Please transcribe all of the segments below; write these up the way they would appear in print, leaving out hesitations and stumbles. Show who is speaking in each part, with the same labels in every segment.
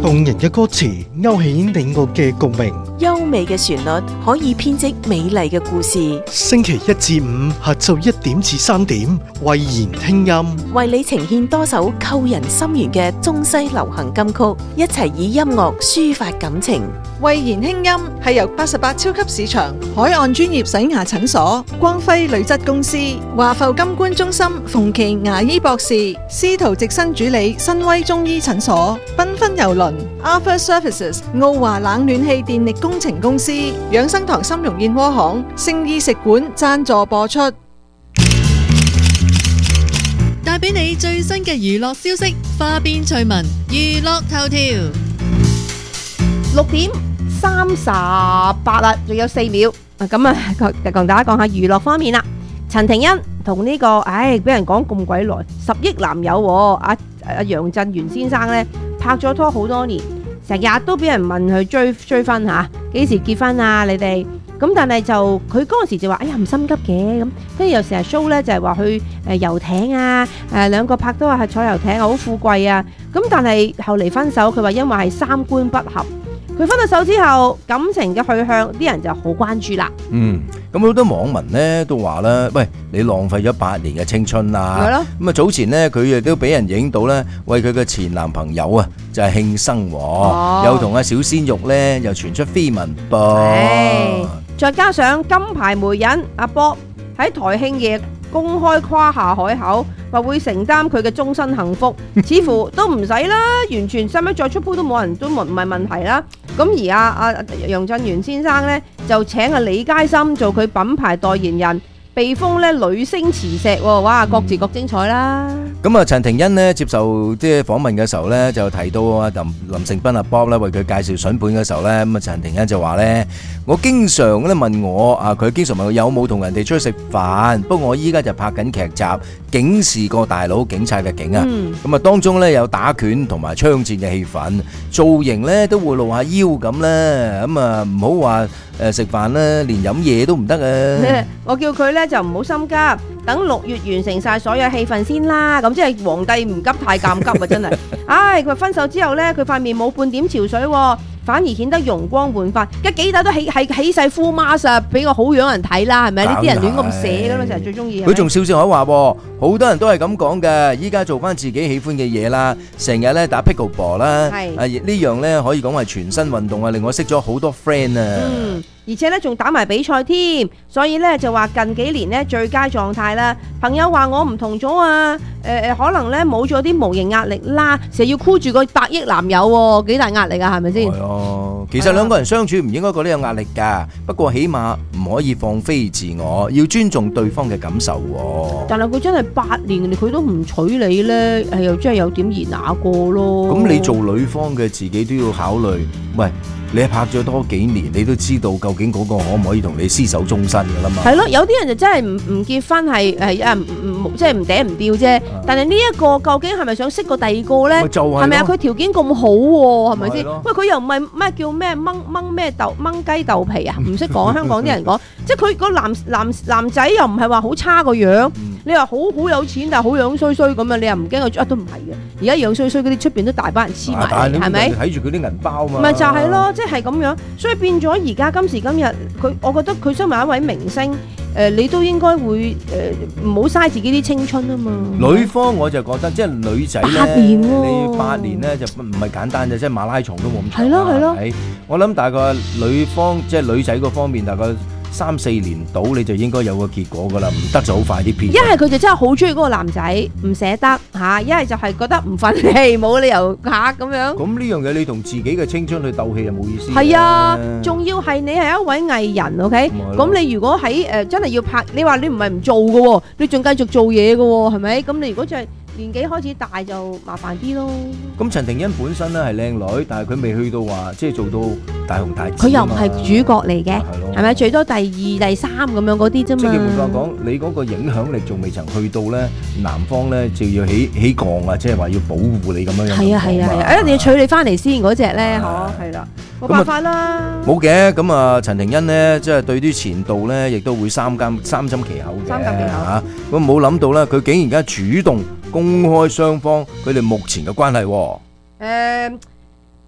Speaker 1: 動人嘅歌詞勾起你我嘅共鳴。
Speaker 2: 優美嘅旋律可以編織美麗嘅故事。
Speaker 1: 星期一至五下晝1點至3點，慧言聽音，
Speaker 2: 為你呈現多首扣人心弦嘅中西流行金曲，一齊以音樂抒發感情。
Speaker 3: 慧言輕音係由88超級市場、海岸專業洗牙診所、光輝鋁質公司、華埠金冠中心、馮琦牙醫博士、司徒直新主理、新威中醫診所、繽紛郵輪、Arthur Services、奧華冷暖氣電力工程公司、養生堂參茸燕窩行、聖意食館贊助播出，
Speaker 4: 帶俾你最新嘅娛樂消息，花邊趣聞、娛樂頭條。
Speaker 5: 6點38啦，仲有4秒。咁啊，同大家講下娛樂方面啦。陳庭欣同呢個，俾人講咁鬼耐，10億男友阿楊振元先生呢，拍咗拖好多年，成日都俾人問佢追婚嚇，幾時結婚啊？你哋咁，但係就佢嗰陣時就話，唔心急嘅咁，跟住又成日 show 咧，就係話去遊艇啊，兩個拍拖係坐遊艇，好富貴啊。咁但係後嚟分手，佢話因為係三觀不合。佢分咗手之後，感情嘅去向，啲人就好關注啦。
Speaker 6: 咁好多網民咧都話啦，喂，你浪費咗8年嘅青春啦。係咯。咁啊，早前咧佢亦都俾人影到咧，為佢嘅前男朋友啊，就係慶生，又同阿小鮮肉咧又傳出緋聞噃。
Speaker 5: 再加上金牌媒人阿 Bob 喺台慶夜公開誇下海口，話會承擔佢嘅終身幸福，似乎都唔使啦，完全使乜再出鋪都冇人，都唔係問題啦。咁而阿楊振元先生呢，就請阿李佳芯做佢品牌代言人，被封咧女星磁石，哇，各自各精彩啦。
Speaker 6: 咁啊，陳庭欣呢接受即係訪問嘅時候呢，就提到啊林盛斌阿 Bob 咧為佢介紹筍盤嘅時候呢，咁啊陳庭欣就話呢，我經常咧問我佢經常問我有冇同人哋出去食飯，不過我依家就拍緊劇集《警視個大佬警察嘅警》啊，咁啊當中呢有打拳同埋槍戰嘅戲份，造型呢都會露下腰咁啦，咁啊唔好話食飯啦，連飲嘢都唔得啊！
Speaker 5: 我叫佢呢就唔好心急，等6月完成晒所有戲份先啦。咁即係皇帝唔急太監急啊！真係，佢分手之後呢，佢塊面冇半點潮水，反而顯得容光煥發。而家幾大都起晒 full mask，俾個好樣人睇啦，係咪？呢啲人亂咁寫噶嘛，成日最中意。
Speaker 6: 佢仲笑笑口話，好多人都係咁講嘅。依家做翻自己喜歡嘅嘢啦，成日咧打 pickleball 啦，呢樣咧可以講係全身運動啊，令我識咗好多 friend 啊。
Speaker 5: 而且咧仲打埋比賽添，所以咧就話近幾年咧最佳狀態啦。朋友話我唔同咗啊，可能咧冇咗啲無形壓力啦，成日要箍住個8億男友，幾大壓力啊？係咪先？
Speaker 6: 係啊，其實兩個人相處唔應該覺得有壓力㗎，不過起碼唔可以放飛自我，要尊重對方嘅感受。
Speaker 5: 但係佢真係8年，佢都唔娶你咧，又真係有點兒那個咯。
Speaker 6: 咁你做女方嘅自己都要考慮，喂。你拍咗多幾年，你都知道究竟嗰個可唔可以同你廝守終身噶啦嘛？係咯，
Speaker 5: 有啲人就真係唔結婚係即係唔嗲唔吊啫。但係呢一個究竟係咪想識個第二個咧？係咪啊？佢條件咁好喎，係咪先？喂，佢又唔係咩叫咩掹雞豆皮啊？唔識講香港啲人講，即係佢個男仔又唔係話好差個樣。你話好有錢，但係好樣衰衰咁啊！你又唔驚佢都唔係嘅。而家樣衰衰嗰啲出邊都大班人黐埋，係咪？
Speaker 6: 睇住佢啲銀包嘛。
Speaker 5: 咪就係咯。即係咁樣，所以變咗而家今時今日，我覺得佢身為一位明星，你都應該會唔好嘥自己啲青春啊嘛。
Speaker 6: 女方我就覺得即係女仔咧，8年你8年咧就唔係簡單嘅，即係馬拉松都冇咁長。係咯。我諗大概女方即係女仔嗰方面，大概3-4年到你就應該有個結果噶啦，唔得就好快啲變。一
Speaker 5: 係佢就真係好中意嗰個男仔，唔捨得嚇；一係就係覺得唔忿氣，冇理由嚇咁樣。咁
Speaker 6: 呢樣嘢你同自己嘅青春去鬥氣就冇意思。
Speaker 5: 係啊，仲要係你係一位藝人 ，OK？咁你如果喺真係要拍，你話你唔係唔做嘅喎，你仲繼續做嘢嘅喎，係咪？咁你如果就係年紀開始大就麻煩啲咯。
Speaker 6: 咁陳庭欣本身咧係靚女，但係佢未去到話即係做到大紅大紫。
Speaker 5: 佢又唔係主角嚟嘅，係咪？最多第2、第3咁樣嗰啲啫嘛。
Speaker 6: 即係換句話講，你嗰個影響力仲未曾去到咧，男方咧就要起槓啊，即係話要保護你咁樣樣。係啊，
Speaker 5: 一定要娶你翻嚟先嗰隻咧，嗬，係啦，冇辦法啦。
Speaker 6: 冇嘅，咁啊，陳庭欣咧即係對啲前度咧，亦都會三緘其口嘅嚇。咁冇諗到咧，佢竟然而家主動公開雙方佢哋目前嘅關係。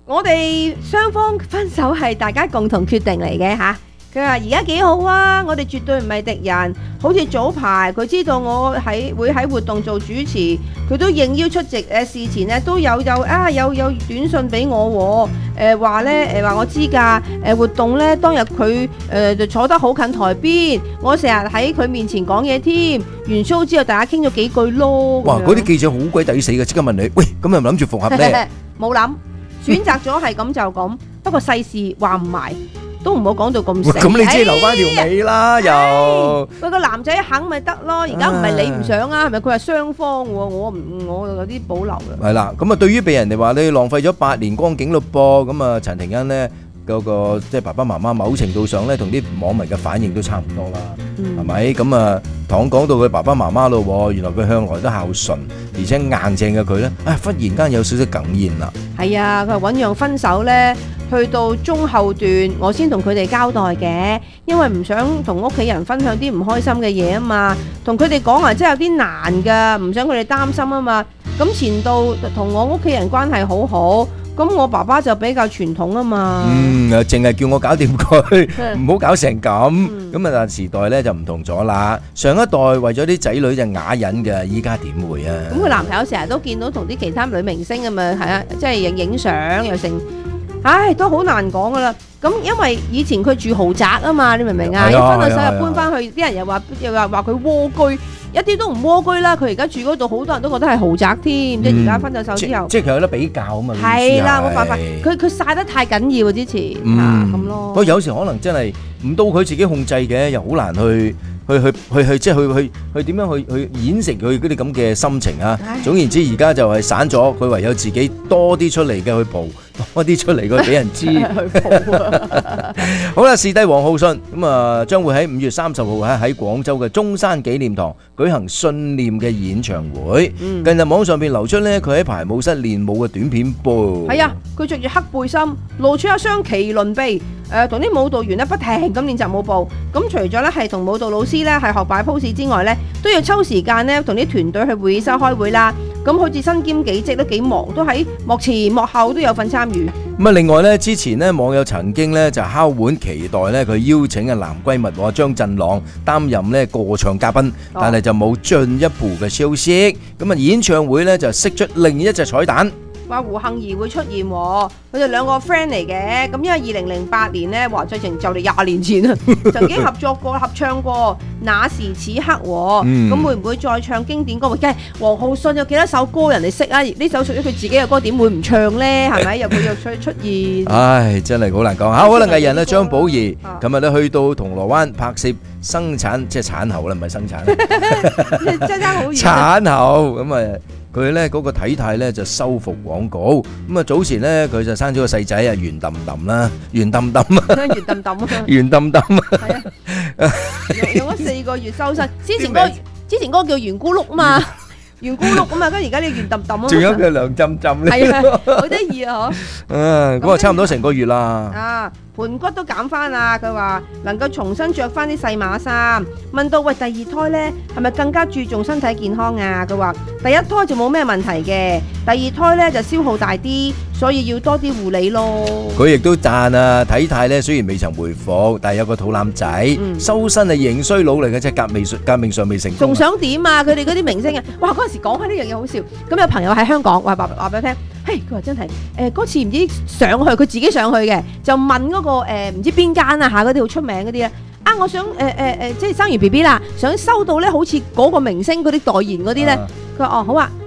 Speaker 5: 我哋雙方分手係大家共同決定嚟嘅吓。佢話而家幾好啊，我哋絕對唔係敵人。好似早排佢知道我會喺活動做主持，佢都應邀出席。事前咧都有短信俾我喎，話我知㗎。活動咧當日佢就坐得好近台邊，我成日喺佢面前講嘢添。完 show 之後大家傾咗幾句咯。
Speaker 6: 哇！嗰啲記者好鬼抵死嘅，即刻問你，喂，咁又諗住復合咧？
Speaker 5: 冇諗，選擇咗係咁就咁。不過世事話唔埋。都唔好講到咁死。
Speaker 6: 咁你即係留翻條尾啦，又。
Speaker 5: 喂，個男仔肯咪得咯，而家唔係你唔想啊，係咪？佢係雙方喎，我有啲保留啦。
Speaker 6: 係啦，咁啊，對於被人哋話你浪費咗8年光景咯噃，咁啊，陳庭欣呢嗰個即係爸爸媽媽，某程度上咧，同啲網民嘅反應都差唔多啦，係咪？咁啊，講到佢爸爸媽媽咯，原來佢向來都孝順，而且硬正嘅佢咧，忽然間有少少哽咽啦。係
Speaker 5: 啊，佢話醞釀分手咧。去到中後段，我先同佢哋交代嘅，因為唔想同屋企人分享啲唔開心嘅嘢啊嘛，同佢哋講真係有啲難噶，唔想佢哋擔心啊嘛。咁前度同我屋企人關係好好，咁我爸爸就比較傳統啊嘛。
Speaker 6: 淨係叫我搞掂佢，唔好搞成咁。咁啊，但時代咧就唔同咗啦。上一代為咗啲仔女就啞忍嘅，依家點會啊？咁
Speaker 5: 佢男朋友成日都見到同啲其他女明星啊嘛，係啊，即係影相又成。唉，都好難講噶啦。咁因為以前佢住豪宅啊嘛，你明唔明啊？一分咗手又搬翻去，啲人又話佢蝸居，一啲都唔蝸居啦。佢而家住嗰度，好多人都覺得係豪宅添。即係而家分咗手之後，
Speaker 6: 即係佢有得比較啊嘛。
Speaker 5: 係啦，冇辦法，佢曬得太緊要啊之前咁咯。
Speaker 6: 不過有時可能真係唔到佢自己控制嘅，又好難去即係去點樣去演繹佢嗰啲咁嘅心情啊。總言之，而家就係散咗，佢唯有自己多啲出嚟嘅去蒲，多啲出嚟佢俾人知。好啦，視帝王浩信咁啊，將會喺5月30號喺廣州嘅中山紀念堂舉行信念嘅演唱會。近日網上邊流出呢，佢喺排舞室練舞嘅短片噃。
Speaker 5: 係啊，佢着住黑背心，露出一雙麒麟臂，同啲舞蹈員呢不停咁練習舞步。咁除咗呢係同舞蹈老師呢係學擺 pose 之外呢，都要抽時間呢同啲團隊去會議室開會啦。咁好似身兼幾職都幾忙，都喺幕前幕後都有份參與。
Speaker 6: 咁啊，另外呢，之前呢網友曾經呢就敲碗期待呢佢邀請嘅男閨蜜張振朗擔任呢個唱嘉賓，但係就冇進一步嘅消息。咁啊，演唱會呢就釋出另一隻彩蛋。
Speaker 5: 話胡杏兒會出現喎，佢哋兩個 friend 嚟嘅。咁因為2008年呢，話最近就嚟20年前啦，曾經合作過、合唱過《那時此刻》喎。咁會唔會再唱經典歌？梗係王浩信有幾多首歌人哋識啊？呢首屬於佢自己嘅歌，點會唔唱呢？係咪？又佢又出現？
Speaker 6: 唉，真係好難講嚇。可能藝人咧張寶儀，琴日咧去到銅鑼灣拍攝生產，即係產後啦，唔係生產，
Speaker 5: 真係好遠。
Speaker 6: 產後咁啊！佢咧嗰個體態咧就修復廣告，咁啊早前咧佢就生咗個細仔啊，圓揼揼啦，圓揼揼啊，
Speaker 5: 圓揼揼啊，
Speaker 6: 圓揼揼啊，
Speaker 5: 係啊，用咗4個月收身，之前嗰個叫圓咕碌啊嘛。圓咕碌咁啊，跟住而家你圓揼揼啊，
Speaker 6: 仲有佢涼浸浸咧，
Speaker 5: 係啊，好得意啊嗬。
Speaker 6: 咁啊差唔多成個月啦。
Speaker 5: 啊，盤骨都減翻啦，佢話能夠重新着翻啲細碼衫。問到喂，第2胎呢係咪更加注重身體健康啊？佢話第1胎就冇咩問題嘅，第2胎呢就消耗大啲，所以要多啲護理咯。
Speaker 6: 佢亦都讚啊，體態呢雖然未曾回復，但係有個肚腩仔，收身係仍需努力嘅，即係革命尚未成功。
Speaker 5: 仲想點啊？佢哋嗰啲明星啊，哇！嗰陣時講開呢樣嘢好笑，咁有朋友喺香港話俾我聽，嘿，佢話真係嗰次唔知上去，佢自己上去嘅，就問嗰個唔知邊間啊嚇，嗰啲好出名嗰啲咧，我想即係生完 BB 啦，想收到咧好似嗰個明星嗰啲代言嗰啲咧，佢話好啊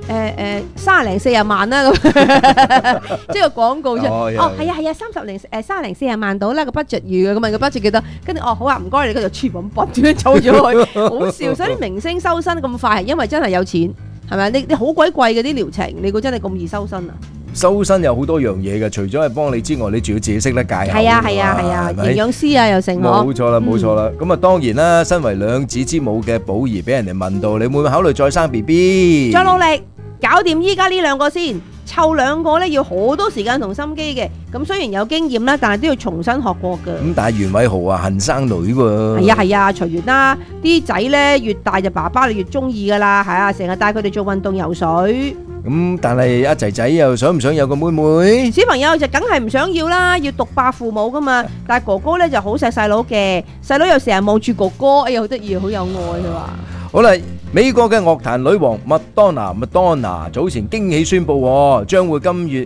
Speaker 5: ，30零40萬啦咁，即係個廣告啫。係啊，30零40萬到啦個 budget 預嘅，咁問個 budget 幾多？跟住好啊，唔該你，跟住全部筆點樣走咗去，好笑。所以啲明星收身咁快係因為真係有錢，係咪？你好鬼貴嘅啲療程，你估真係咁易收身啊？
Speaker 6: 收身有好多樣嘢嘅，除咗係幫你之外，你仲要自己識得戒口。
Speaker 5: 係啊，營養師啊又成我。
Speaker 6: 冇錯啦，冇錯啦。咁啊，當然啦，身為兩子之母嘅寶儀，俾人哋問到，你會唔會考慮再生 BB？
Speaker 5: 再努力，搞掂依家呢2個先，湊2個咧要好多時間同心機嘅。咁雖然有經驗啦，但係都要重新學過㗎。
Speaker 6: 咁但係袁偉豪啊，恨生女喎。
Speaker 5: 係啊，隨緣啦。啲仔咧越大就爸爸你越中意㗎啦，係啊，成日帶佢哋做運動游水。
Speaker 6: 咁但係阿仔仔又想唔想有個妹妹？
Speaker 5: 小朋友就梗係唔想要啦，要獨霸父母噶嘛。但係哥哥咧就好錫細佬嘅，細佬又成日望住哥哥，哎呀好得意，好有愛佢話。
Speaker 6: 好啦，美國嘅樂壇女王麥當娜早前驚喜宣布，將會7月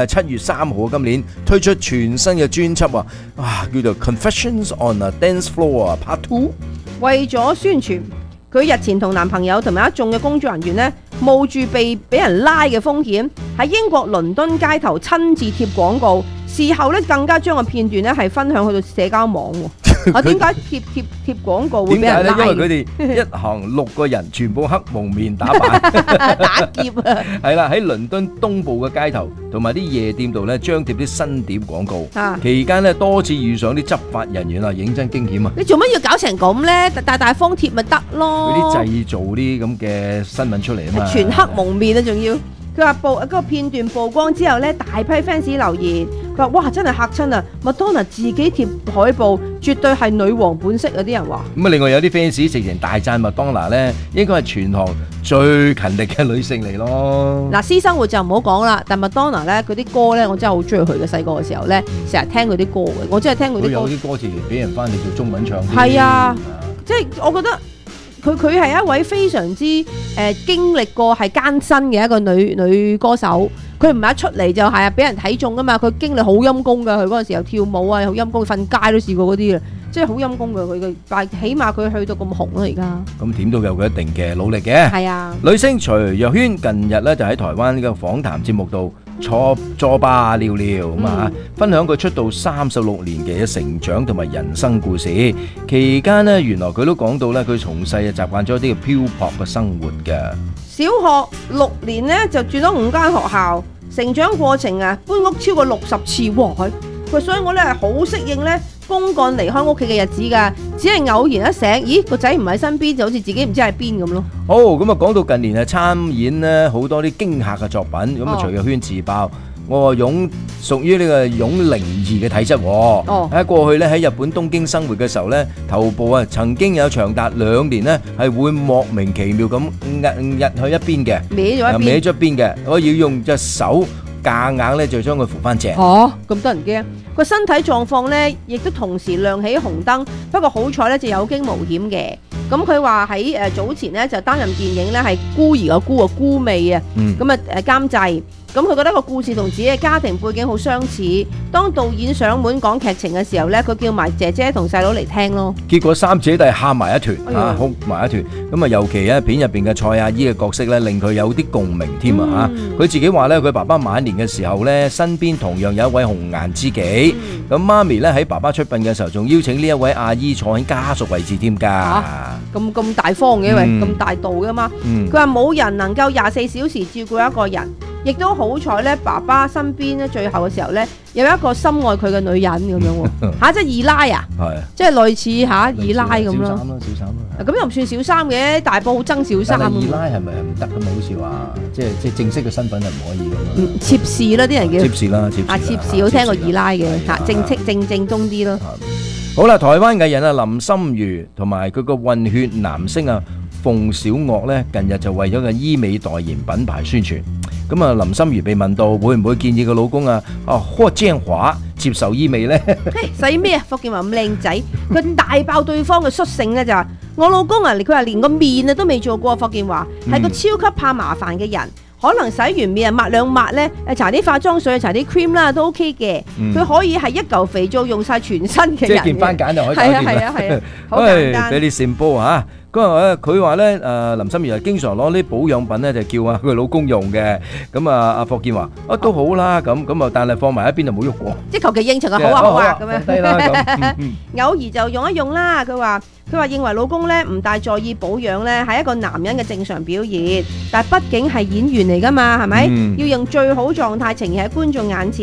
Speaker 6: 3號今年推出全新嘅專輯啊！哇，叫做 Confessions on a Dance Floor Part 2。
Speaker 5: 為咗宣傳，佢日前同男朋友同埋一眾嘅工作人員呢，冒住俾人拉嘅風險，喺英國倫敦街頭親自貼廣告，事後呢更加將個片段呢係分享去到社交網喎。點解貼廣告會俾人拉？
Speaker 6: 因為佢哋一行6個人，全部黑蒙面打扮，
Speaker 5: 打劫啊！
Speaker 6: 係啦，喺倫敦東部嘅街頭同埋啲夜店度咧，張貼啲新碟廣告。期間咧多次遇上啲執法人員啊，認真驚險啊！
Speaker 5: 你做乜要搞成咁咧？大方貼咪得咯？
Speaker 6: 佢啲製造啲咁嘅新聞出嚟啊嘛，
Speaker 5: 全黑蒙面啊，仲要。佢話嗰個片段曝光之後咧，大批 fans 留言，佢話哇真係嚇親啊！麥當娜自己貼海報，絕對係女王本色啊！啲人話。
Speaker 6: 咁啊，另外有啲 fans 直情大讚麥當娜咧，應該係全行最勤力嘅女性嚟咯。
Speaker 5: 嗱，私生活就唔好講啦，但麥當娜咧，佢啲歌咧，我真係好中意佢嘅。細個嘅時候咧，成日聽佢啲歌嘅，我真係聽佢啲歌。
Speaker 6: 佢有啲歌詞俾人翻嚟做中文唱。
Speaker 5: 係啊，即係我覺得。佢係一位非常之經歷過係艱辛嘅一個女歌手，佢唔係一出嚟就係俾人睇中噶嘛，佢經歷好陰功噶，佢嗰陣時又跳舞啊，好陰功，瞓街都試過嗰啲嘅，即係好陰功噶佢，但係起碼佢去到咁紅啦而家。咁
Speaker 6: 點都有佢一定嘅努力嘅。係啊，女星徐若瑄近日咧就喺台灣呢個訪談節目度坐吧聊聊咁啊，分享佢出道36年嘅成長同埋人生故事。期間呢，原來佢都講到咧，佢從細就習慣咗啲漂泊嘅生活嘅。小學6年呢，就住咗5間學校，成長過程啊搬屋超過60次喎。佢所以我咧係好適應咧公幹離開屋企嘅日子㗎，只係偶然一醒，咦個仔唔喺身邊，就好似自己唔知喺邊咁咯。好，咁啊講到近年係參演咧好多啲驚嚇嘅作品，咁啊徐若瑄自爆，我屬於呢個靈異嘅體質。喺過去咧喺日本東京生活嘅時候咧，頭部啊曾經有長達2年咧係會莫名其妙咁壓去一邊嘅，歪咗一邊嘅，我要用隻手夾硬咧就將佢扶翻正。咁得人驚！個身體狀況咧，亦都同時亮起紅燈。不過好彩咧，就有驚無險嘅。咁佢話喺早前咧就擔任電影咧係孤兒嘅孤味啊。咁啊監製。咁佢覺得個故事同自己嘅家庭背景好相似。當導演上門講劇情嘅時候咧，佢叫埋姐姐同細佬嚟聽咯。結果3姐弟喊埋一團，哭埋一團。咁啊，尤其喺片入邊嘅蔡阿姨嘅角色咧，令佢有啲共鳴添啊！佢自己話咧，佢爸爸晚年嘅時候咧，身邊同樣有一位紅顏知己。咁媽咪咧喺爸爸出殯嘅時候，仲邀請呢一位阿姨坐喺家屬位置添㗎。咁大方嘅，喂，咁大度㗎嘛？佢話冇人能夠24小時照顧一個人。亦都好彩咧，爸爸身邊咧最後嘅時候咧，有一個深愛佢嘅女人咁樣喎，即係二奶啊，即係類似二奶咁咯。小三咯，小三咯。咁又唔算小三嘅，大埔好憎小三。但係二奶係咪唔得㗎嘛？好似話即係正式嘅身份係唔可以㗎嘛。妾侍啦，啲人叫。妾侍啦，妾侍好聽過二奶嘅嚇，正宗啲咯。好啦，台灣藝人啊林心如同埋佢個混血男星啊鳳小岳咧，近日就為咗個醫美代言品牌宣傳。咁啊，林心如被問到會唔會建議個老公霍建華接受醫美呢？使咩啊？霍建華咁靚仔，佢大爆對方嘅率性呢，就話我老公啊，佢話連個面啊都未做過。霍建華係個超級怕麻煩嘅人，可能洗完面啊抹兩抹呢，搽啲化妝水、搽啲 cream 啦都 OK 嘅。佢可以係一嚿肥皂用晒全身嘅人。即係見番梘就可以搞掂啦。係啊，好簡單。俾你線波嚇。佢話咧，林心如係經常攞啲保養品咧，就叫佢老公用嘅。咁阿霍建華都好啦，咁但係放埋一邊就冇喐過。即係求其應酬個好啊咁樣。低啦咁。偶爾就用一用啦。佢話認為老公咧唔大在意保養咧，係一個男人嘅正常表現。但係畢竟係演員嚟㗎嘛，係咪？要用最好狀態呈現喺觀眾眼前。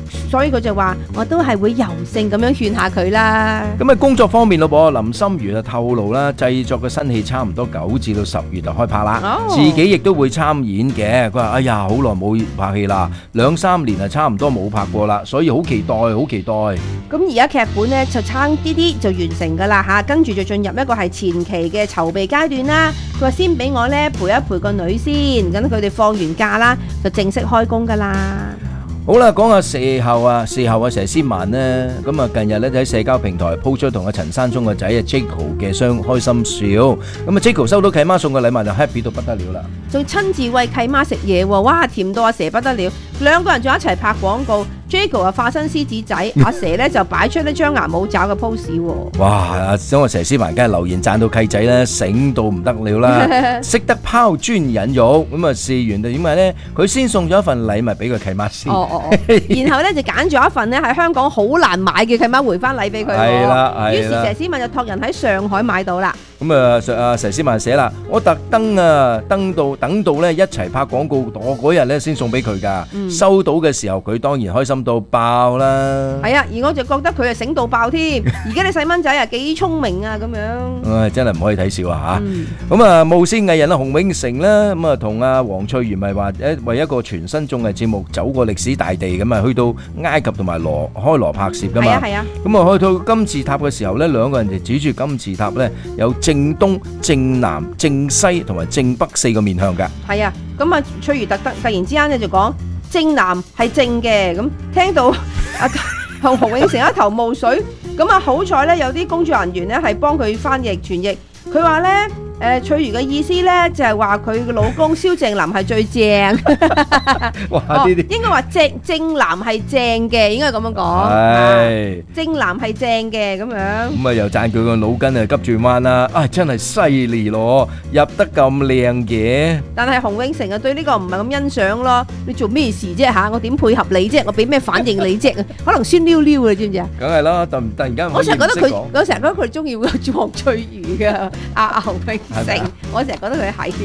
Speaker 5: 所以佢就話我都係會柔性咁樣勸下佢啦。
Speaker 6: 咁喺工作方面咯噃，林心如就透露啦，製作嘅新戲差唔多9至到10月就開拍啦，自己亦都會參演嘅。佢話：哎呀，好耐冇拍戲啦，2-3年啊，差唔多冇拍過啦，所以好期待，好期待。
Speaker 5: 咁而家劇本呢，就差啲啲就完成噶啦嚇，跟住就進入一個係前期嘅籌備階段啦。佢話先俾我呢陪一陪個女先，咁佢哋放完假啦，就正式開工噶啦。
Speaker 6: 好啦，講下事後啊，佘詩曼呢，咁啊近日咧喺社交平台 po 咗同阿陳山聰個仔啊 Jaco 嘅雙開心笑，咁啊 Jaco 收到契媽送嘅禮物就 happy 到不得了啦，
Speaker 5: 仲親自餵契媽食嘢喎，哇甜到阿蛇不得了，兩個人仲一齊拍廣告。Jaco 啊化身獅子仔，阿蛇咧就擺出呢張牙舞爪嘅 pose 喎。
Speaker 6: 哇！咁啊佘詩曼梗係留言讚到契仔咧醒到唔得了啦，識得拋磚引玉。咁啊試完就點解咧？佢先送咗一份禮物俾個契媽先。然後咧就揀咗一份咧喺香港好難買嘅契媽回翻禮俾佢。係啦，於是佘詩曼就託人喺上海買到啦。咁啊佘詩曼寫啦，我特登等到咧一齊拍廣告，我嗰日咧先送俾佢噶。收到嘅時候佢當然開心到爆啦。係啊，而我就覺得佢係醒到爆添。而家你細蚊仔啊幾聰明啊咁樣。真係唔可以睇笑啊嚇。咁啊無線藝人洪永城啦，咁啊同阿黃翠如咪話為一個全新綜藝節目走過歷史大地咁啊，去到埃及同埋開羅拍攝噶嘛。係啊。咁啊去到金字塔嘅時候咧，兩個人就指住金字塔咧有正東、正南、正西同埋正北4個面向㗎。係啊，咁啊翠如突然之間咧就講正南係正嘅，咁聽到洪永城一頭霧水，咁啊好彩咧有啲工作人員咧係幫佢翻譯傳譯，佢話咧。翠如嘅意思咧就係話佢嘅老公蕭正楠係最正，哇！應該話正楠係正嘅，應該咁樣講。係正楠係正嘅咁樣。咁啊又讚佢個腦筋啊急轉彎啦，啊真係犀利咯，入得咁靚嘅。但係洪永城啊對呢個唔係咁欣賞咯，你做咩事啫嚇？我點配合你啫？我俾咩反應你啫？可能酸溜溜啊，知唔知啊？梗係啦，突然間我成日覺得佢中意黃翠如嘅阿洪永。我成日覺得佢係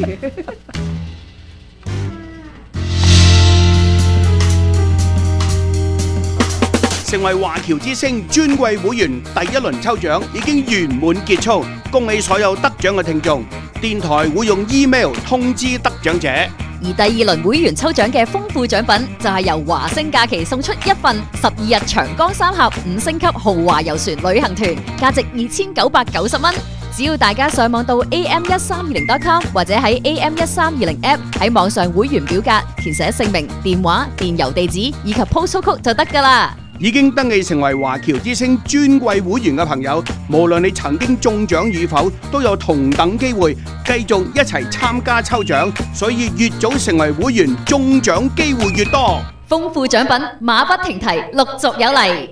Speaker 7: 成為華僑之星尊貴會員第1輪抽獎已經圓滿結束，恭喜所有得獎嘅聽眾！電台會用 email 通知得獎者。
Speaker 8: 而第2輪會員抽獎嘅豐富獎品就係由華星假期送出一份12日長江3峽5星級豪華遊船旅行團，價值2990蚊。只要大家上網到 am1320.com 或者喺 am1320 app 喺網上會員表格填寫姓名、電話、電郵地址以及 postal code 就得㗎喇。
Speaker 7: 已經登記成為華僑之星尊貴會員嘅朋友，無論你曾經中獎與否，都有同等機會繼續一齊參加抽獎。所以越早成為會員，中獎機會越多。
Speaker 8: 豐富獎品馬不停蹄，陸續有嚟。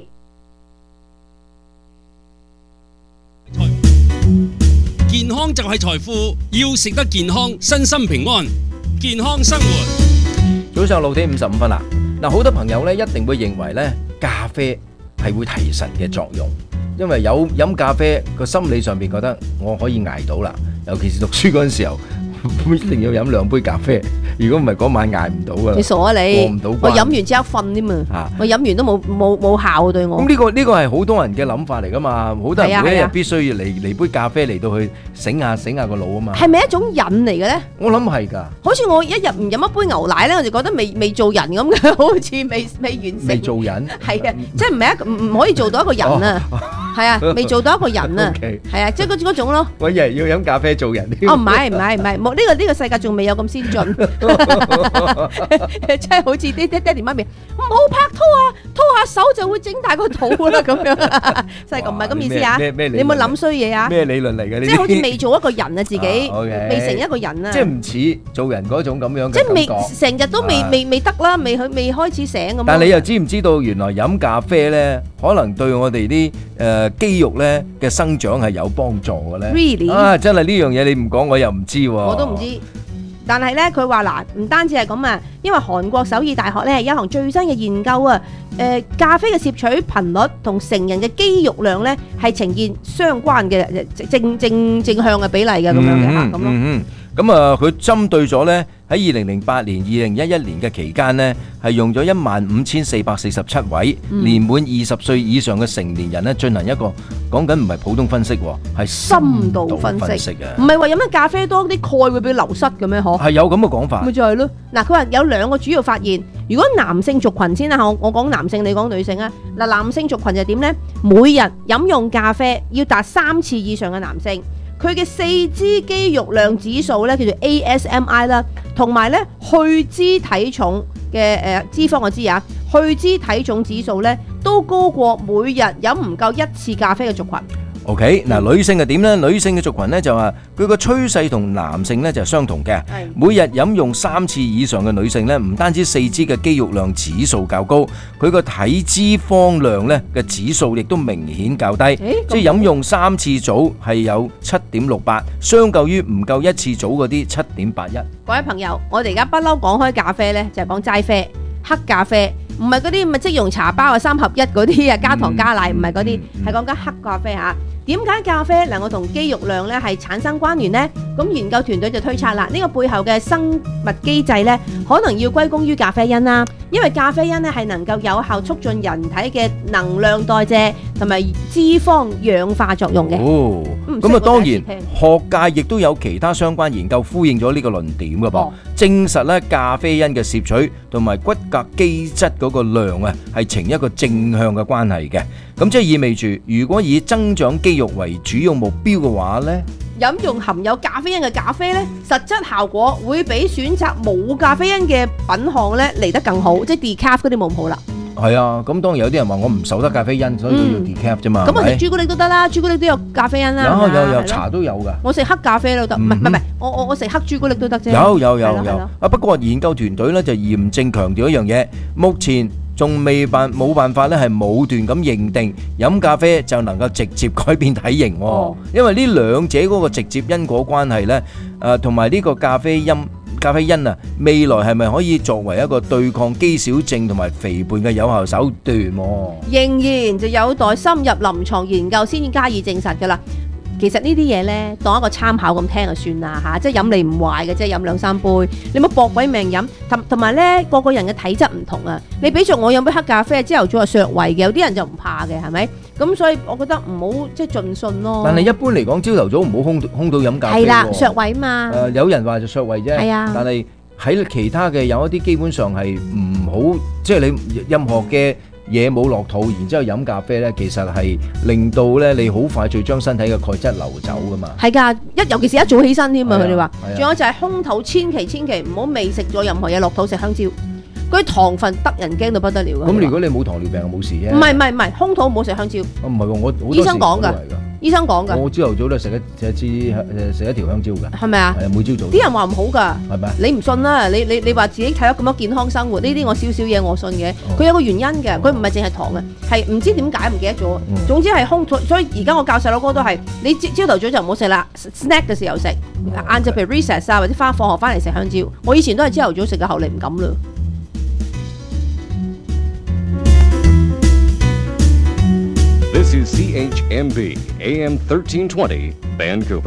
Speaker 9: 健康就係財富，要食得健康，身心平安，健康生活。
Speaker 6: 早上6點55分啦。嗱，好多朋友咧一定會認為咧咖啡係會提神嘅作用，因為有飲咖啡個心理上邊覺得我可以捱到啦。尤其是讀書嗰陣時候，一定要飲2杯咖啡，如果唔係嗰晚捱唔到噶啦。
Speaker 5: 你傻啊你！
Speaker 6: 過唔到關。
Speaker 5: 我飲完即刻瞓添嘛。我飲完都冇效對我。
Speaker 6: 咁呢個係好多人嘅諗法嚟噶嘛，好多人每一日必須要嚟杯咖啡嚟到去醒下個腦啊嘛。係咪一種癮嚟嘅咧？我諗係㗎。好似我一日唔飲一杯牛奶咧，我就覺得未做人咁嘅，好似未完成。未做人？係啊，即係唔可以做到一個人啊。係啊，未做到一個人啊。係啊，即係嗰種咯。我以為要飲咖啡做人。哦，唔係，冇呢個世界仲未有咁先進，即係好似爹哋媽咪唔好拍拖啊，拖下手就會整大個肚啦咁樣，細個唔係咁意思啊？你有冇諗衰嘢啊？咩理論嚟嘅？即係好似未做一個人啊，自己未成一個人啊，即係唔似做人嗰種咁樣嘅感覺，即係未成日都未得啦，未開始醒咁。但係你又知唔知道原來飲咖啡咧，可能對我哋啲肌肉咧嘅生長係有幫助嘅咧？Really？啊，真係呢樣嘢你唔講我又唔知喎。我都唔知。但係咧，佢話嗱，唔單止係咁啊，因為韓國首爾大學咧有一項最新嘅研究啊，咖啡嘅攝取頻率同成人嘅肌肉量咧係呈現相關嘅正向嘅比例嘅咁樣嘅嚇，咁咯。 咁啊，佢針對咗呢喺2008年、2011年嘅期間呢，係用咗15,447位年滿20歲以上嘅成年人呢進行一個講緊唔係普通分析喎，係深度分析啊！
Speaker 5: 唔係話飲咗咖啡多啲鈣會俾流失嘅咩？嗬，
Speaker 6: 係有咁嘅講法。
Speaker 5: 咪就係咯。嗱，佢話有2個主要發現。如果男性族群先啦，我講男性，你講女性啊。嗱，男性族群就點呢？每日飲用咖啡要達3次以上嘅男性。佢嘅四肢肌肉量指數咧叫做 ASMI 啦，同埋咧去脂體重嘅脂肪我知啊，去脂體重指數咧都高過每日飲唔夠1次咖啡嘅族群。
Speaker 6: OK， 嗱，女性係點呢？女性嘅族群呢，就話佢個趨勢同男性呢就係相同嘅。每日飲用3次以上嘅女性呢，唔單止四肢嘅肌肉量指數較高，佢個體脂肪量呢嘅指數亦都明顯較低。即係飲用3次組係有 7.68， 相較於唔夠1次組嗰啲 7.81。
Speaker 5: 各位朋友，我哋而家不嬲講開咖啡呢，就係講齋啡、黑咖啡。唔係嗰啲咪即溶茶包啊3合1嗰啲啊，加糖加奶，唔係嗰啲，係講緊黑咖啡嚇。點解咖啡能夠同肌肉量咧係產生關聯呢？咁研究團隊就推測啦，呢個背後嘅生物機制咧，可能要歸功於咖啡因啦。因為咖啡因咧係能夠有效促進人體嘅能量代謝同埋脂肪氧化作用嘅。
Speaker 6: 咁啊當然學界亦都有其他相關研究呼應咗呢個論點嘅噃，證實咧咖啡因嘅攝取同埋骨骼基質嗰個量啊係呈一個正向嘅關係嘅。咁即係意味住，如果以增長肌肉為主要目標嘅話呢，
Speaker 5: 飲用含有咖啡因嘅咖啡呢，實質效果會比選擇冇咖啡因嘅品項呢嚟得更好，即係 decaf 嗰啲冇咁好啦。
Speaker 6: 係啊，咁當然有啲人話我唔受得咖啡因，所以要 decaf 啫嘛。
Speaker 5: 咁我食朱古力都得啦，朱古力都有咖啡因啦。
Speaker 6: 有茶都有噶。
Speaker 5: 我食黑咖啡都得，唔係，我食黑朱古力都得啫。
Speaker 6: 有。不過研究團隊咧就嚴正強調一樣嘢，目前仲冇辦法咧係武斷咁認定飲咖啡就能夠直接改變體型，因為呢兩者嗰個直接因果關係咧，同埋呢個咖啡因啊，未來係咪可以作為一個對抗肌少症同埋肥胖嘅有效手段？
Speaker 5: 仍然就有待深入臨床研究先加以證實㗎啦。其實呢啲嘢呢，當一個參考咁聽就算啦嚇，即係飲你唔壞嘅，即係飲2-3杯，你冇搏鬼命飲。同埋呢，個人嘅體質唔同啊。你比著我飲杯黑咖啡，朝頭早係削胃嘅，有啲人就唔怕嘅，係咪？咁所以我覺得唔好即係盡信咯。
Speaker 6: 但係一般嚟講，朝頭早唔好空到飲咖啡。
Speaker 5: 係啦，削胃嘛。
Speaker 6: 有人話就削胃啫。係啊。但係喺其他嘅有一啲基本上係唔好，即係你任何嘅嘢冇落肚，然之後飲咖啡咧，其實係令到咧你好快就將身體嘅鈣質流走噶嘛。係㗎，尤其是一早起身添啊！佢哋話，仲有就係空肚，千祈唔好未食咗任何嘢落肚食香蕉，嗰啲糖分得人驚到不得了㗎。咁如果你冇糖尿病冇事啫。唔係，空肚唔好食香蕉。唔係喎，我醫生講㗎。醫生講㗎，我朝頭早都食一條香蕉㗎，係咪啊？係啊，每朝早。啲人話唔好㗎，係咪？你唔信啦，你話自己睇咗咁多健康生活，呢啲我少少嘢我信嘅。佢有個原因嘅，佢唔係淨係糖嘅，係唔知點解唔記得咗。總之係空肚，所以而家我教細佬哥都係，你朝頭早就唔好食啦 ，snack 嘅時候食，晏晝譬如 recess 啊或者放學翻嚟食香蕉。我以前都係朝頭早食嘅，後嚟唔敢啦。
Speaker 10: This is CHMB AM 1320 Vancouver。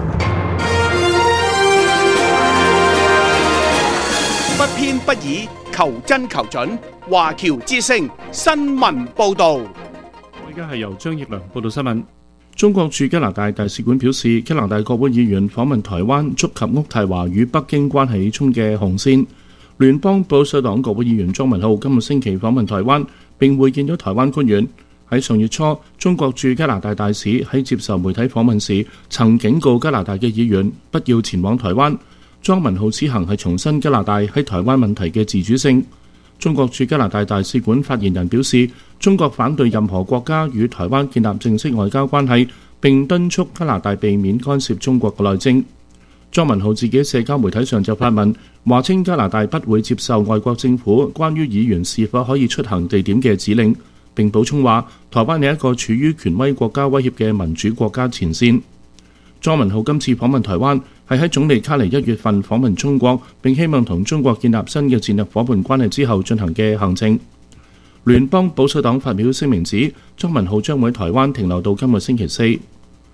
Speaker 7: 不偏不倚，求真求準。華僑之聲新聞報導。我
Speaker 11: 而家係由張奕良報道新聞。中國駐加拿大大使館表示，加拿大國會議員訪問台灣，觸及渥太華與北京關係中嘅紅線。聯邦保守黨國會議員莊文浩今個星期訪問台灣，並會見咗台灣官員。喺上月初，中國駐加拿大大使喺接受媒體訪問時，曾警告加拿大嘅議員不要前往台灣。莊文浩此行係重申加拿大喺台灣問題嘅自主性。中國駐加拿大大使館發言人表示，中國反對任何國家與台灣建立正式外交關係，並敦促加拿大避免干涉中國嘅內政。莊文浩自己社交媒體上就發文，話稱加拿大不會接受外國政府關於議員是否可以出行地點嘅指令。並補充話，台灣係一個處於權威國家威脅嘅民主國家前線。莊文浩今次訪問台灣係喺總理卡尼1月份訪問中國，並希望同中國建立新嘅戰略夥伴關係之後進行嘅行程。聯邦保守黨發表聲明指，莊文浩將會喺台灣停留到今個星期4。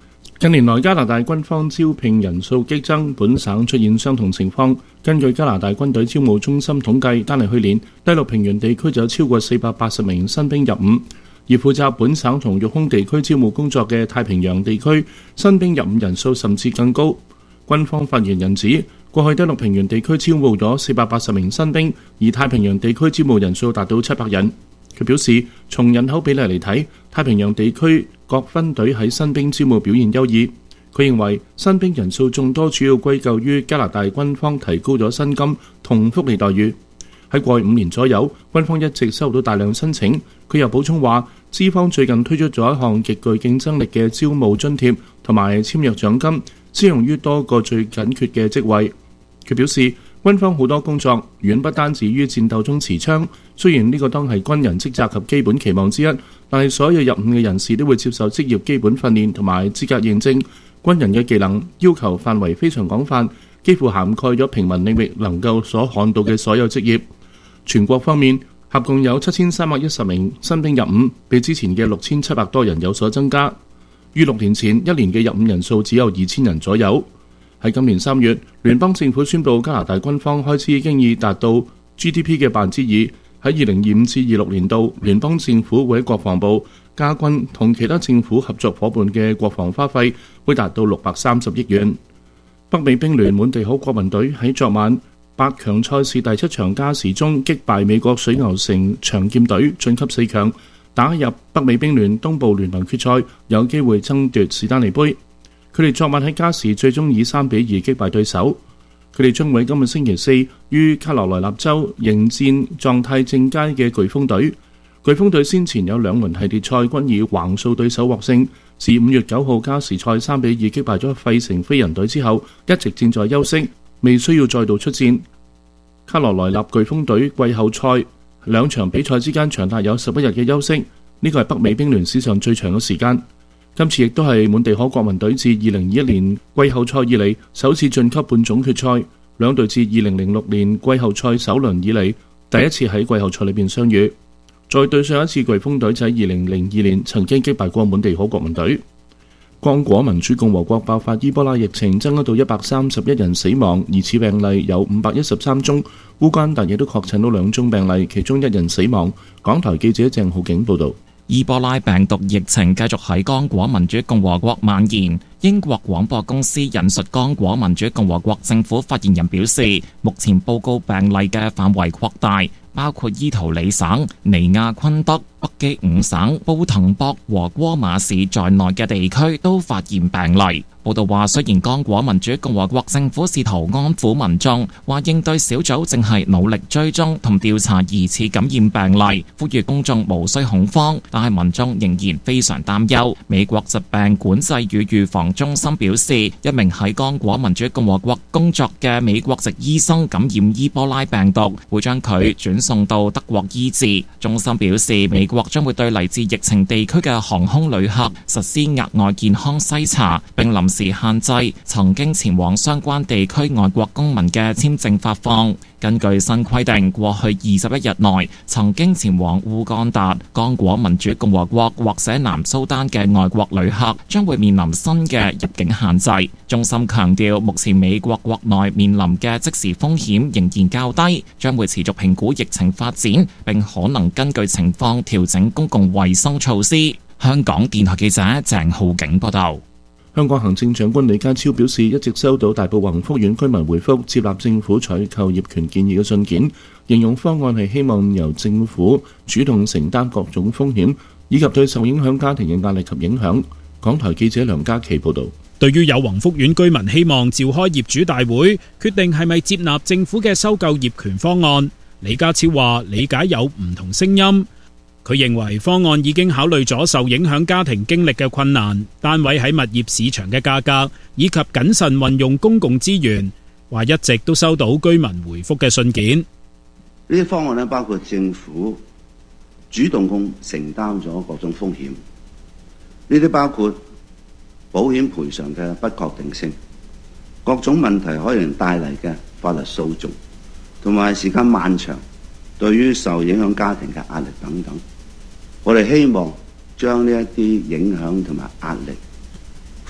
Speaker 11: 近年來加拿大軍方招聘人數激增，本省出現相同情況。根據加拿大軍隊招募中心統計，單係去年第六平原地區就有超過480名新兵入伍，而負責本省同育空地區招募工作嘅太平洋地區新兵入伍人數甚至更高。軍方發言人指，過去第六平原地區招募咗480名新兵，而太平洋地區招募人數達到700人。佢表示，從人口比例嚟睇，太平洋地區各分隊喺新兵招募表現優異。佢認為新兵人數眾多主要歸咎於加拿大軍方提高咗薪金同福利待遇。喺過去5年左右，軍方一直收到大量申請。佢又補充話，資方最近推出咗一項極具競爭力嘅招募津貼同埋簽約獎金，適用於多個最緊缺嘅職位。佢表示，軍方好多工作遠不單止於戰鬥中持槍，雖然呢個當係軍人職責及基本期望之一，但係所有入伍嘅人士都會接受職業基本訓練同埋資格認證。軍人嘅技能要求範圍非常廣泛，幾乎涵蓋咗平民領域能夠所看到嘅所有職業。全國方面，合共有7310名新兵入伍，比之前嘅6700多人有所增加。於6年前，一年嘅入伍人數只有2000人左右。喺今年3月，聯邦政府宣布加拿大軍方開支經已達到 GDP 嘅2%。喺2025至26年度，聯邦政府會喺國防部、加軍同其他政府合作伙伴嘅國防花費會達到630億元。北美兵聯滿地可國民隊喺昨晚8強賽事第7場加時中擊敗美國水牛城長劍隊，晉級4強，打入北美兵聯東部聯盟決賽，有機會爭奪史丹利杯。佢哋昨晚喺加時最終以3-2擊敗對手。佢哋將會今個星期4於卡羅來納州迎戰狀態正佳嘅颶風隊。颶風隊先前有2輪系列賽均以橫掃對手獲勝，自5月9號加時賽3-2擊敗咗費城飛人隊之後，一直正在休息，未需要再度出戰。卡羅來納颶風隊季後賽2場比賽之間長達有11日嘅休息，呢個係北美兵聯史上最長嘅時間。今次亦都係滿地可國民隊自2021年季後賽以嚟首次晉級半總決賽，兩隊自2006年季後賽首輪以嚟第一次喺季後賽裏邊相遇。再對上一次颶風隊就喺2002年曾經擊敗過滿地可國民隊。剛果民主共和國爆發伊波拉疫情，增加到131人死亡，疑似病例有513宗。烏干達亦都確診到2宗病例，其中1人死亡。港台記者鄭浩景報導。
Speaker 12: 伊波拉病毒疫情繼續喺剛果民主共和國蔓延。英國廣播公司引述剛果民主共和國政府發言人表示，目前報告病例嘅範圍擴大，包括伊圖里省、尼亞昆德、北基五省、布滕博和戈馬市在內嘅地區都發現病例。報道話，雖然剛果民主共和國政府試圖安撫民眾，話應對小組正係努力追蹤同調查疑似感染病例，呼籲公眾無需恐慌，但係民眾仍然非常擔憂。美國疾病管制與預防中心表示，一名喺剛果民主共和國工作嘅美國籍醫生感染伊波拉病毒，會將佢轉送到德國醫治。中心表示，美國將會對嚟自疫情地區嘅航空旅客實施額外健康篩查，並臨時限制曾經前往相關地區外國公民嘅簽證發放。根據新規定，過去21日內曾經前往烏干達、剛果民主共和國或者南蘇丹嘅外國旅客將會面臨新嘅入境限制。中心強調，目前美國國內面臨嘅即時風險仍然較低，將會持續評估疫情發展，並可能根據情況調整公共衛生措施。香港電台記者鄭浩景報道。
Speaker 11: 香港行政長官李家超表示，一直收到大埔宏福苑居民回覆接納政府採購業權建議嘅信件，形容方案係希望由政府主動承擔各種風險，以及對受影響家庭嘅壓力及影響。港台記者梁嘉琪報導。
Speaker 13: 對於有宏福苑居民希望召開業主大會，決定係咪接納政府嘅收購業權方案，李家超話理解有唔同聲音。佢認為方案已經考慮咗受影響家庭經歷嘅困難、單位喺物業市場嘅價格，以及謹慎運用公共資源。話一直都收到居民回覆嘅信件。
Speaker 14: 呢啲方案咧，包括政府主動咁承擔咗各種風險，呢啲包括保險賠償嘅不確定性、各種問題可能帶嚟嘅法律訴訟，同埋時間漫長對於受影響家庭嘅壓力等等。我哋希望將呢一啲影響同埋壓力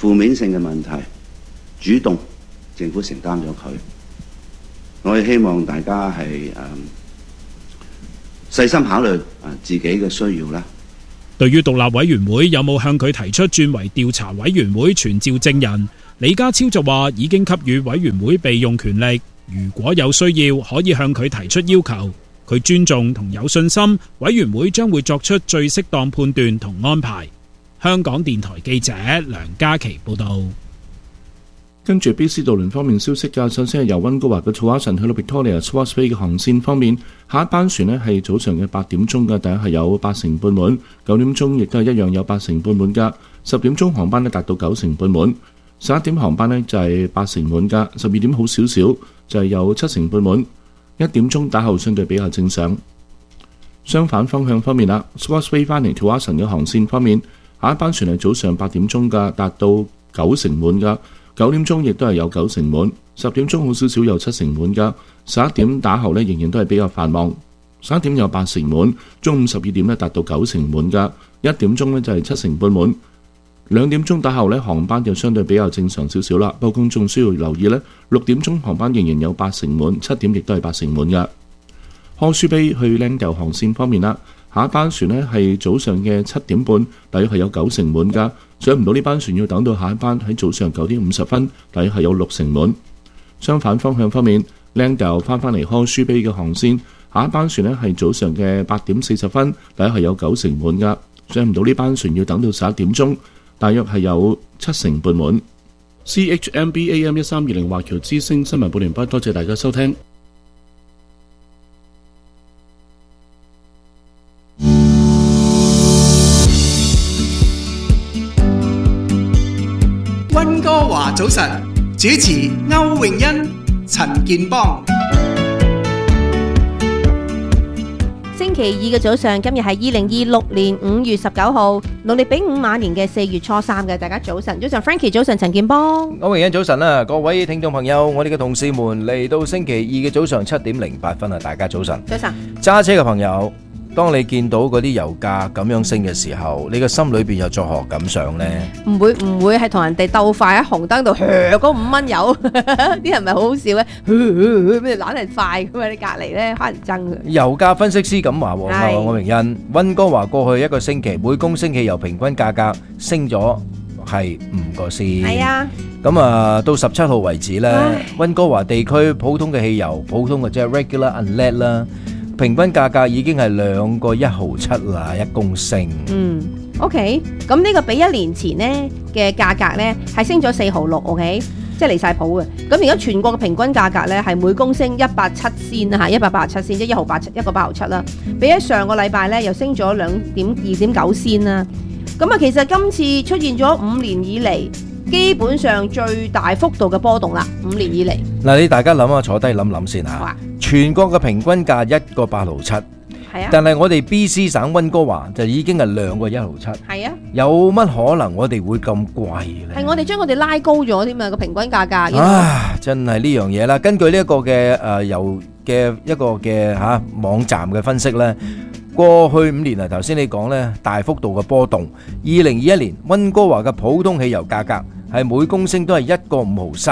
Speaker 14: 負面性嘅問題，主動政府承擔咗佢。我亦希望大家係細心考慮自己嘅需要啦。
Speaker 13: 對於獨立委員會有冇向佢提出轉為調查委員會傳召證人，李家超就話已經給予委員會備用權力，如果有需要可以向佢提出要求。佢尊重同有信心，委員會將會作出最適當判斷同安排。香港電台記者梁嘉琪報道。
Speaker 11: 跟住 BC 渡輪方面消息㗎，首先係由溫哥華嘅 Tsawwassen 去到 Victoria Swartz Bay 嘅航線方面，下一班船呢係早上嘅8點鐘嘅，第一係有8成半滿，9點鐘亦都係一樣有8成半滿㗎，10點鐘航班呢達到9成半滿，11點航班呢就係8成滿㗎，12點好少少就係有7成半滿，1點鐘打後相對比較正常。相反方向方面啦 ，Swartz Bay 翻嚟 Tsawwassen 嘅航線方面，下一班船係早上8點鐘㗎，達到9成滿㗎。9點鐘亦都係有9成滿，10點鐘好少少有7成滿㗎，11點打後呢仍然都係比較繁忙，11點有8成滿，中午12點呢達到9成滿㗎，1點鐘呢就係7成半滿，2點鐘打後呢航班就相對比較正常少少啦，不過公眾需要留意呢，6點鐘航班仍然有8成滿，7點亦都係8成滿㗎。柯舒卑去 Langdale 航線方面啦，下一班船呢係早上嘅7點半，大約係有9成滿㗎。上唔到呢班船要等到下一班喺早上9點50分，大約係有6成滿。相反方向方面 ，Langdale 翻嚟柯舒卑嘅航線，下一班船呢係早上嘅8點40分，大約係有9成滿㗎。上唔到呢班船要等到11點鐘，大約係有7成半滿。CHMB AM 1320華僑之聲新聞報完畢，多謝大家收聽。
Speaker 15: 溫哥華早晨，主持歐詠欣、陳健邦。
Speaker 5: 星期二嘅早上，今日係2026年5月19號，農曆丙午晚年嘅4月初3嘅，大家早晨，早晨 Frankie， 早晨陳健邦，
Speaker 6: 歐詠欣早晨啦，各位聽眾朋友，我哋嘅同事們嚟到星期二嘅早上7點08分啊，大家早晨，
Speaker 5: 早晨，
Speaker 6: 揸車嘅朋友。當你見到嗰啲油價咁樣升嘅時候，你個心裏邊又作何感想呢？
Speaker 5: 唔會係同人哋鬥快喺紅燈度嗰5蚊油，啲人咪好好笑咧，咩懶係快咁啊！你隔離咧乞人憎嘅。油
Speaker 6: 價分析師咁話喎，我明欣，溫哥華過去一個星期每公升汽油平均價格升咗係5個仙。係啊。咁啊，到17號為止咧，溫哥華地區普通嘅汽油，普通嘅即係 regular unleaded 啦。平均價格已經係2個1.7啦，1公升。
Speaker 5: OK， 咁呢個比1年前呢嘅價格呢係升咗4毫6 ，OK， 即係離晒譜嘅。咁而家全國嘅平均價格呢係每公升187仙啦嚇，187仙，即係1個8.7啦。比起上個禮拜呢又升咗2.9仙啦。咁啊，其實今次出現咗5年以嚟基本上最大幅度嘅波動啦，5年以嚟。嗱，
Speaker 6: 你大家諗下，坐低諗諗先嚇。全國嘅平均價1個8.7，係啊，但係我哋 BC 省溫哥華就已經係2個1.7，係啊，有乜可能我哋會咁貴咧？
Speaker 5: 係我哋將我哋拉高咗添啊個平均價格。
Speaker 6: 真係呢樣嘢啦。根據呢一個嘅油嘅一個嘅網站嘅分析咧，過去5年啊，頭先你講咧大幅度嘅波動。2021年溫哥華嘅普通汽油價格係每公升都係1個5毫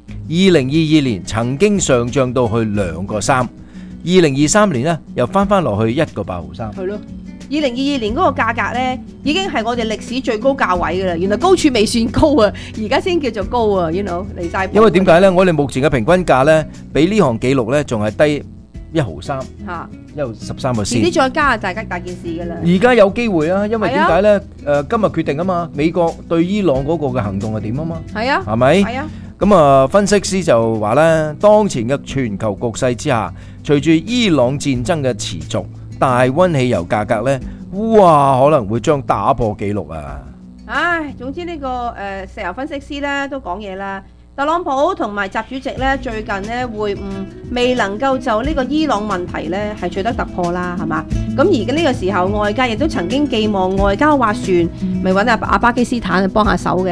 Speaker 6: 3。2022年曾經上漲到去2個3， 2023年呢又翻落去1個8毫3。
Speaker 5: 係咯，2022年嗰個價格呢已經係我哋歷史最高價位㗎啦，原來高處未算高啊，而家先叫做高啊 ，you know 離晒譜。
Speaker 6: 因為點解呢？我哋目前嘅平均價呢，比呢項紀錄呢仲係低1毫3，嚇，1毫13個先。
Speaker 5: 遲啲再加大件事㗎啦。
Speaker 6: 而家有機會啊，因為點解呢？今日決定啊嘛，美國對伊朗嗰個嘅行動係點啊嘛？係啊，係咪？係啊。咁啊，分析師就話咧，當前嘅全球局勢之下，隨住伊朗戰爭嘅持續，大溫汽油價格咧，哇，可能會將打破紀錄啊！
Speaker 5: 唉，總之呢個石油分析師咧都講嘢啦。特朗普同埋習主席咧最近咧會晤未能夠就呢個伊朗問題咧係取得突破啦，係嘛？咁而家呢個時候，外界亦都曾經寄望外交斡旋，咪揾阿巴基斯坦幫下手嘅。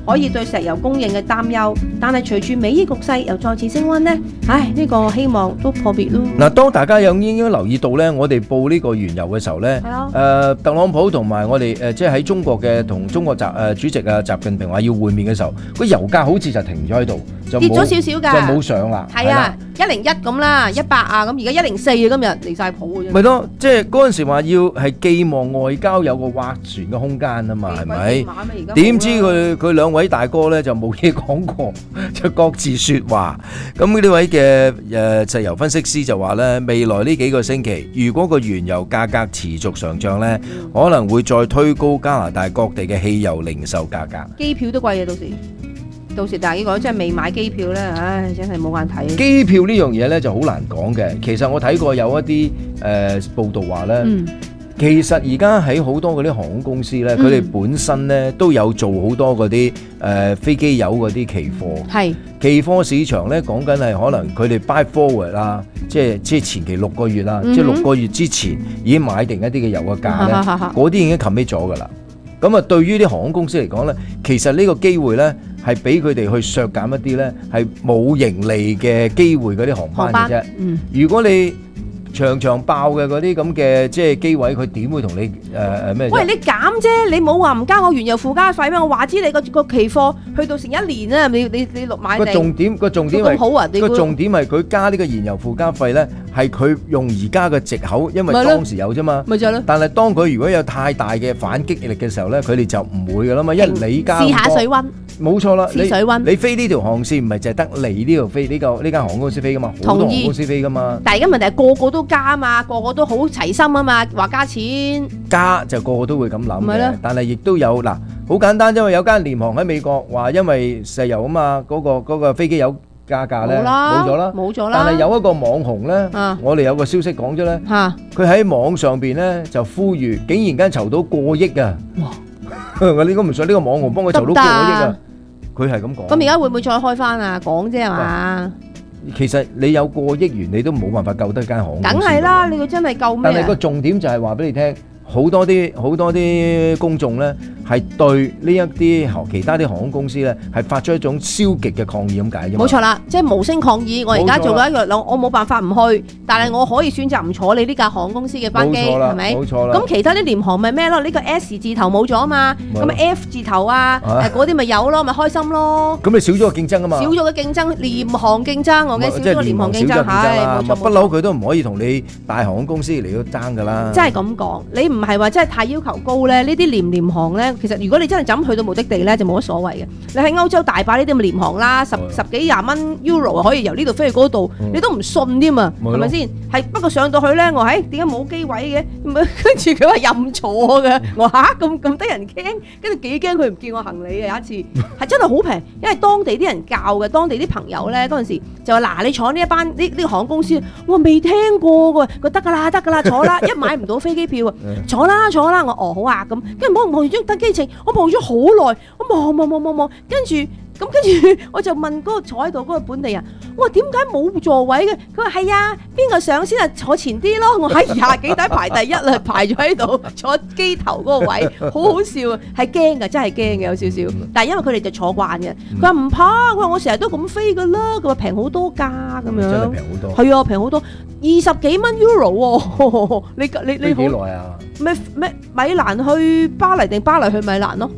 Speaker 5: 可以對石油供應嘅擔憂。但係隨住美伊局勢又再次升溫呢，呢個希望都破滅咯。
Speaker 6: 嗱，當大家有應該留意到咧，我哋報呢個原油嘅時候咧，特朗普同埋我哋即係喺中國嘅同中國主席啊習近平話要會面嘅時候，個油價好似就停咗喺度，就
Speaker 5: 跌咗少少㗎，
Speaker 6: 就冇上啦。
Speaker 5: 係啊，101咁啦，100啊，咁而家104啊，今日離晒譜嘅啫。
Speaker 6: 咪咯，即係嗰陣時話要係寄望外交有個斡旋嘅空間啊嘛，係咪？點知佢兩位大哥咧就冇嘢講過，就各自説話。咁呢位嘅石油分析師就話咧，未來呢幾個星期，如果個原油價格持續上漲咧，可能會再推高加拿大各地嘅汽油零售價格。
Speaker 5: 機票都貴啊，到時大家講真係未買機票咧，唉，真係冇眼睇。
Speaker 6: 機票呢樣嘢咧就好難講嘅。其實我睇過有一啲報道話咧，其實而家喺好多嗰啲航空公司咧，佢哋本身咧都有做好多嗰啲飛機油嗰啲期貨。係期貨市場咧，講緊係可能佢哋 buy forward 啦，即係前期6個月啦，即係6個月之前已經買定一啲嘅油嘅價咧，嗰啲已經 commit 咗㗎啦。咁啊，對於啲航空公司嚟講咧，其實呢個機會咧係俾佢哋去削減一啲咧係冇盈利嘅機會嗰啲航班嘅啫。如果你長爆嘅嗰啲咁嘅即係機位，佢點會同你咩？
Speaker 5: 喂，你減啫，你冇話唔加我原油附加費咩？我話知你個期貨去到成1年啦，你落買定。個重點係佢加呢個燃油附加費咧，係佢用而家嘅藉口，因為當時有啫嘛。咪就係咯。但係當佢如果有太大嘅反擊力嘅時候咧，佢哋就唔會噶啦嘛，因為你加。試下水溫。冇錯啦，試水溫。你飛呢條航線唔係淨係得你呢條飛呢間航空公司飛噶嘛，好多航空公司飛噶嘛。但係而家問題係個個都加啊嘛，個個都好齊心啊嘛，話加錢。加就個個都會咁諗嘅，但係亦都有嗱，好簡單，因為有間廉航喺美國話，因為石油啊嘛，嗰個飛機油價格咧冇咗啦。但係有一個網紅咧，我哋有個消息講咗咧，佢喺網上邊咧就呼籲，竟然間籌到過億啊！我應該唔信呢個網紅幫佢籌到過億啊！佢係咁講。咁而家會唔會再開翻啊？講啫係嘛？其實你有過億元，你都冇辦法救得間航空公司。梗係啦，你個真係救咩？但係個重點就係話俾你聽，好多啲公眾咧係對呢一啲其他啲航空公司咧係發出一種消極嘅抗議咁解啫。冇錯啦，即係無聲抗議。我而家做咗一個，我冇辦法唔去，但係我可以選擇唔坐你呢架航空公司嘅班機，係咪？冇錯啦。咁其他啲廉航咪咩咯？呢個 S 字頭冇咗啊嘛，咁 F 字頭啊，嗰啲咪有咯，咪開心咯。咁你少咗個競爭啊嘛。少咗個競爭，廉航競爭，我嘅少咗個廉航競爭，係冇錯。不嬲佢都唔可以同你大航空公司嚟到爭㗎啦。即係咁講，你唔係話真係太要求高咧？呢啲廉航咧。其實如果你真係咁去到目的地咧，就冇乜所謂嘅。你喺歐洲大把呢啲咁嘅廉航啦，十幾廿蚊 Euro 可以由呢度飛去嗰度，你都唔信添啊，係咪先？係不過上到去咧，我點解冇機位嘅？跟住佢話任坐嘅，我咁得人驚，跟住幾驚佢唔見我行李嘅有一次，係真係好平，因為當地啲人教嘅，當地啲朋友咧嗰陣時就話嗱，你坐呢一班呢個航空公司，我話未聽過嘅，佢得㗎啦，坐啦，一買唔到飛機票啊，坐啦，我好啊咁，跟住望住張登機證，我望咗好耐，我望，跟住我就問嗰個坐喺度嗰個本地人，我話點解冇座位嘅？佢話係啊，邊個上先啊？坐前啲咯。我喺廿幾底排第一啦，排咗喺度坐機頭嗰個位，好好笑啊！係驚㗎，真係驚嘅有少少。但係因為佢哋就坐慣嘅，佢話唔怕，佢話我成日都咁飛㗎啦，佢話平好多價咁樣。真係平好多。係啊，平好多，20幾蚊 Euro 喎。你飛幾耐啊？咩米蘭去巴黎定巴黎去米蘭咯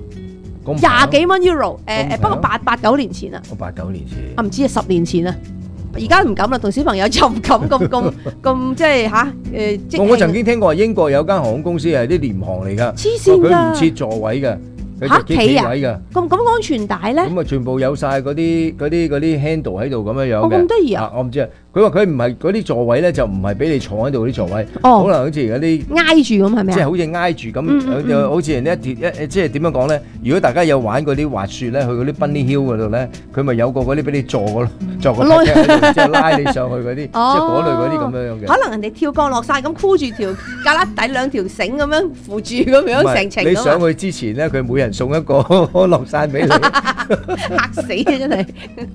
Speaker 5: ？20幾蚊 Euro， 不過8、9年前啊。8、9年前。唔知啊，10年前啊。而家唔敢啦，同小朋友就唔敢咁即係嚇
Speaker 6: 我曾經聽過英國有間航空公司係啲廉航嚟㗎，
Speaker 5: 黐線㗎，
Speaker 6: 佢唔設座位㗎。
Speaker 5: 嚇企啊！咁安全帶咧？咁啊，全部有晒嗰啲 handle 喺度咁樣樣嘅。咁得意啊！我唔知啊。佢話佢唔係嗰啲座位咧，就唔係俾你坐喺度嗰啲座位，可能好似嗰啲挨住咁係咪啊？
Speaker 6: 即係好似挨住咁，又好似人哋即係點樣講咧？如果大家有玩嗰啲滑雪咧，去嗰啲 Bunny Hill 嗰度咧，佢咪有個嗰啲俾你坐個即係拉你上去嗰啲，即係嗰類嗰啲咁樣嘅。
Speaker 5: 可能人哋跳降落傘咁箍住條架旯底2條繩咁樣扶住咁樣成程。
Speaker 6: 你上去之前咧，佢每人送一個落傘俾你，
Speaker 5: 嚇死啊！真係。